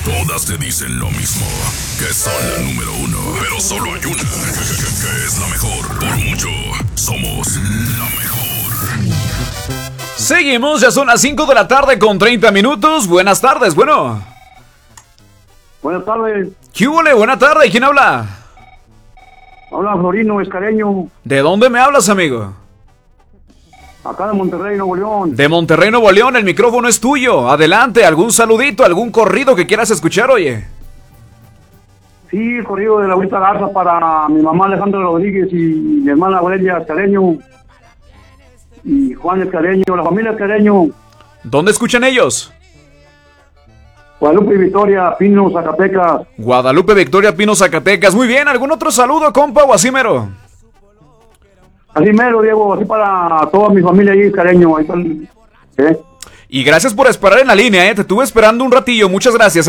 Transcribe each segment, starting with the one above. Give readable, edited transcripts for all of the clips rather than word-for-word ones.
Todas te dicen lo mismo, que son la número uno. Pero solo hay una, que es la mejor. Por mucho, somos la mejor. Seguimos, ya son las 5 de la tarde con 30 minutos. Buenas tardes, bueno. Buenas tardes. ¿Qué hubo? Buena tarde, ¿quién habla? Habla Florino Escareño. ¿De dónde me hablas, amigo? Acá de Monterrey, Nuevo León. De Monterrey, Nuevo León, el micrófono es tuyo. Adelante, algún saludito, algún corrido que quieras escuchar, oye. Sí, el corrido de Laurita Garza para mi mamá Alejandra Rodríguez y mi hermana Aurelia Escareño. Y Juan Escareño, la familia Escareño. ¿Dónde escuchan ellos? Guadalupe y Victoria, Pino, Zacatecas. Guadalupe, Victoria, Pino, Zacatecas. Muy bien, ¿algún otro saludo, compa, o así mero? Así mero, Diego, así para toda mi familia ahí, Escareño. Ahí están, Y gracias por esperar en la línea, te estuve esperando un ratillo, muchas gracias,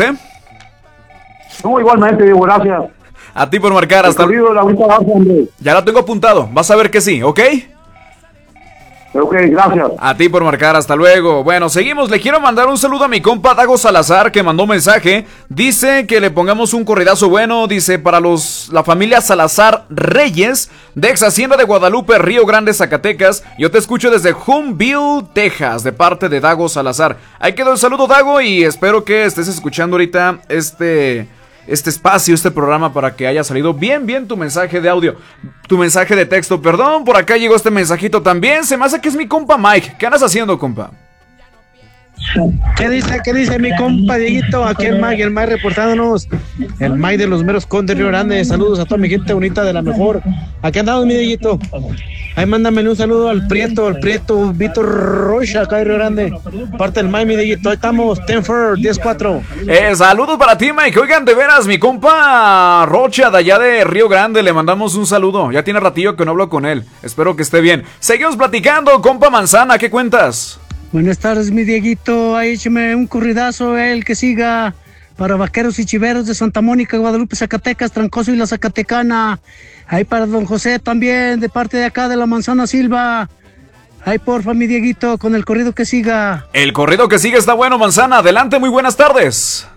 No, igualmente, Diego, gracias. A ti por marcar, hasta luego. Ya lo tengo apuntado, vas a ver que sí, ¿ok? Ok, gracias. A ti por marcar, hasta luego. Bueno, seguimos, le quiero mandar un saludo a mi compa Dago Salazar, que mandó mensaje. Dice que le pongamos un corridazo bueno, dice, para la familia Salazar Reyes, de ex Hacienda de Guadalupe, Río Grande, Zacatecas. Yo te escucho desde Humville, Texas, de parte de Dago Salazar. Ahí quedó el saludo, Dago, y espero que estés escuchando ahorita este espacio, este programa, para que haya salido bien tu mensaje de audio, tu mensaje de texto, perdón. Por acá llegó este mensajito también. Se me hace que es mi compa Mike. ¿Qué andas haciendo, compa? ¿Qué dice mi compa Dieguito? Aquí el Mike reportándonos. El Mike de los meros Conde Río Grande. Saludos a toda mi gente bonita de la mejor. Aquí andamos, mi Dieguito. Ahí mándame un saludo al Prieto Víctor Rocha, acá de Río Grande. Parte del Mike, mi Dieguito. Ahí estamos, 10-4. Saludos para ti, Mike. Oigan, de veras, mi compa Rocha de allá de Río Grande, le mandamos un saludo. Ya tiene ratillo que no hablo con él. Espero que esté bien. Seguimos platicando, compa Manzana. ¿Qué cuentas? Buenas tardes, mi Dieguito. Ahí écheme un corridazo, el que siga para vaqueros y chiveros de Santa Mónica, Guadalupe, Zacatecas, Trancoso y la Zacatecana. Ahí para don José también, de parte de acá de la Manzana Silva. Ahí porfa, mi Dieguito, con el corrido que siga. El corrido que sigue está bueno, Manzana. Adelante, muy buenas tardes.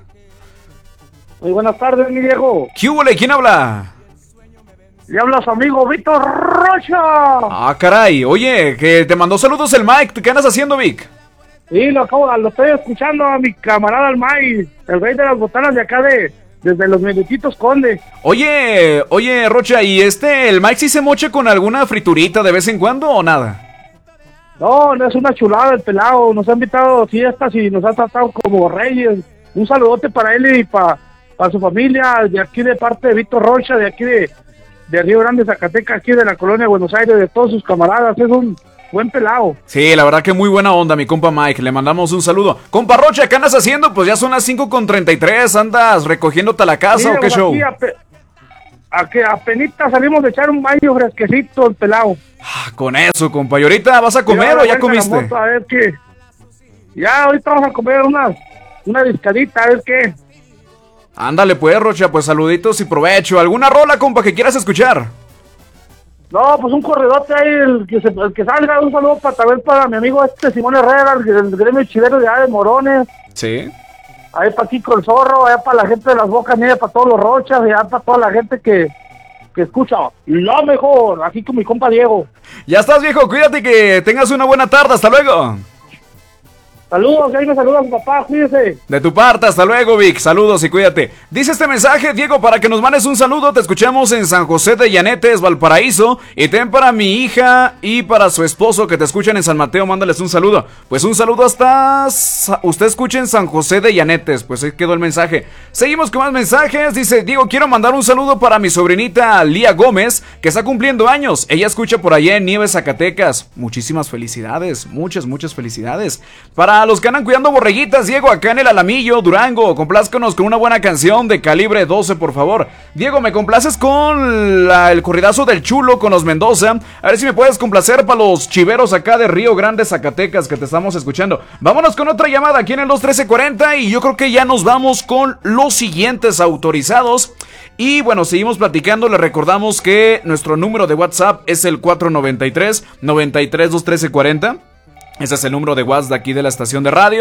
Muy buenas tardes, mi Diego. ¿Qué hubo? ¿Quién habla? Le habla su amigo Víctor Rocha. Ah, caray. Oye, que te mandó saludos el Mike. ¿Qué andas haciendo, Vic? Sí, lo estoy escuchando a mi camarada el Mike, el rey de las botanas de acá desde los Minutitos Conde. Oye, Rocha, ¿y el Mike sí se mocha con alguna friturita de vez en cuando o nada? No es una chulada el pelado. Nos ha invitado a fiestas y nos ha tratado como reyes. Un saludote para él y para su familia, de aquí de parte de Víctor Rocha, de aquí de Río Grande, Zacatecas, aquí de la colonia Buenos Aires, de todos sus camaradas. Es un buen pelado. Sí, la verdad que muy buena onda, mi compa Mike. Le mandamos un saludo. Compa Rocha, ¿qué andas haciendo? Pues ya son las 5:33. ¿Andas recogiéndote a la casa o qué pues show? Apenita salimos de echar un baño fresquecito el pelado. Con eso, compa. ¿Y ahorita vas a comer o ya comiste? Moto, a ver qué. Ya, ahorita vamos a comer una discadita, a ver qué. Ándale pues, Rocha, pues saluditos y provecho. ¿Alguna rola, compa, que quieras escuchar? No, pues un corredote ahí, el que salga. Un saludo para mi amigo Simón Herrera, el gremio chileno de allá de Morones. Sí. Ahí para Kiko el Zorro, allá para la gente de las Bocas Medias, para todos los Rochas, allá para toda la gente que escucha lo mejor, aquí con mi compa Diego. Ya estás, viejo, cuídate y que tengas una buena tarde. Hasta luego. Saludos, ahí me saluda a su papá, cuídese. De tu parte, hasta luego, Vic. Saludos y cuídate. Dice este mensaje, Diego, para que nos mandes un saludo. Te escuchamos en San José de Llanetes, Valparaíso. Y ten para mi hija y para su esposo que te escuchan en San Mateo. Mándales un saludo. Pues un saludo hasta usted escucha en San José de Llanetes. Pues ahí quedó el mensaje. Seguimos con más mensajes. Dice, Diego, quiero mandar un saludo para mi sobrinita Lía Gómez, que está cumpliendo años. Ella escucha por allá en Nieves, Zacatecas. Muchísimas felicidades. Muchas felicidades. Para los que andan cuidando borreguitas, Diego, acá en el Alamillo, Durango, complázcanos con una buena canción de Calibre 12, por favor. Diego, ¿me complaces con el corridazo del Chulo con los Mendoza? A ver si me puedes complacer para los chiveros acá de Río Grande, Zacatecas, que te estamos escuchando. Vámonos con otra llamada aquí en el 21340 y yo creo que ya nos vamos con los siguientes autorizados. Y bueno, seguimos platicando. Les recordamos que nuestro número de WhatsApp es el 493-93-21340. Ese es el número de WhatsApp de aquí de la estación de radio.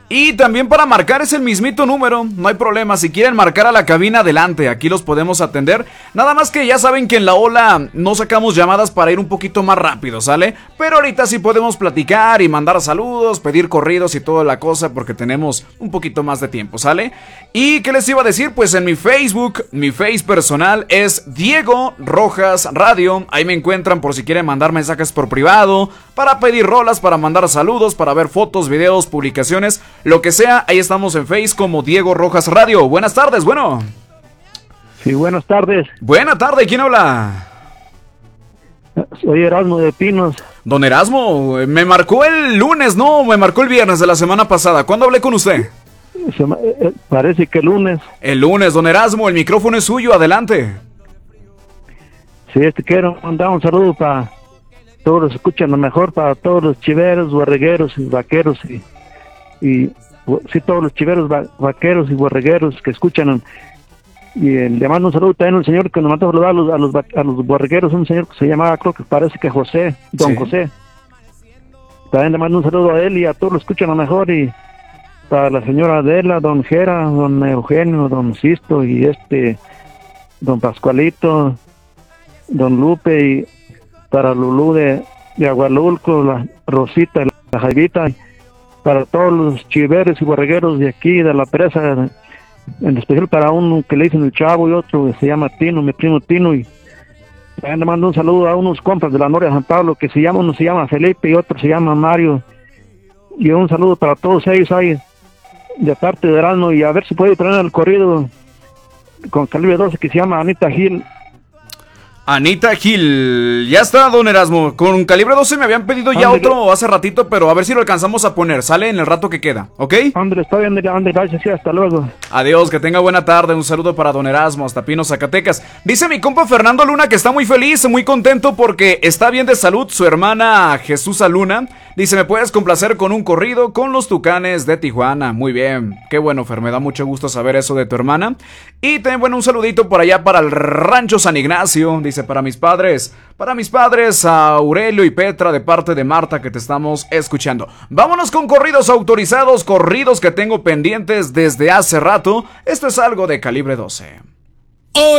Y también para marcar es el mismito número, no hay problema, si quieren marcar a la cabina adelante, aquí los podemos atender. Nada más que ya saben que en la ola no sacamos llamadas para ir un poquito más rápido, ¿sale? Pero ahorita sí podemos platicar y mandar saludos, pedir corridos y toda la cosa porque tenemos un poquito más de tiempo, ¿sale? ¿Y qué les iba a decir? Pues en mi Facebook, mi face personal es Diego Rojas Radio, ahí me encuentran por si quieren mandar mensajes por privado, para pedir rolas, para mandar saludos, para ver fotos, videos, publicaciones, lo que sea, ahí estamos en Face como Diego Rojas Radio. Buenas tardes, bueno. Sí, buenas tardes. Buena tarde, ¿quién habla? Soy Erasmo de Pinos. Don Erasmo, me marcó el lunes, no, me marcó el viernes de la semana pasada. ¿Cuándo hablé con usted? Parece que el lunes. El lunes, don Erasmo, el micrófono es suyo, adelante. Sí, quiero mandar un saludo para todos los que escuchan lo mejor, para todos los chiveros, borregueros y vaqueros y sí, todos los chiveros, vaqueros y borregueros que escuchan. Y le mando un saludo también al señor que nos mandó a saludar a los borregueros, un señor que se llamaba, creo que parece que José, don sí. José. También le mando un saludo a él y a todos los que escuchan lo mejor, y para la señora Adela, don Jera, don Eugenio, don Sisto y don Pascualito, don Lupe, y para Lulú de Agualulco, la Rosita, la Jaivita, para todos los chiveros y borregueros de aquí, de la presa, en especial para uno que le dicen el Chavo y otro que se llama Tino, mi primo Tino, y también le mando un saludo a unos compas de la Noria San Pablo, que uno se llama Felipe y otro se llama Mario, y un saludo para todos ellos ahí, de parte de Erasmo, y a ver si puede traer el corrido con calibre 12 que se llama Anita Gil. Anita Gil, ya está, don Erasmo. Con calibre 12 me habían pedido ya otro hace ratito, pero a ver si lo alcanzamos a poner. Sale en el rato que queda, ¿ok? André, está bien, André, gracias, sí, hasta luego. Adiós, que tenga buena tarde. Un saludo para don Erasmo, hasta Pino, Zacatecas. Dice mi compa Fernando Luna que está muy feliz, muy contento porque está bien de salud su hermana Jesús Luna. Dice, ¿me puedes complacer con un corrido con los Tucanes de Tijuana? Muy bien, qué bueno, Fer, me da mucho gusto saber eso de tu hermana. Y también, bueno, un saludito por allá para el Rancho San Ignacio. Dice, para mis padres, a Aurelio y Petra, de parte de Marta, que te estamos escuchando. Vámonos con corridos autorizados, corridos que tengo pendientes desde hace rato. Esto es algo de calibre 12.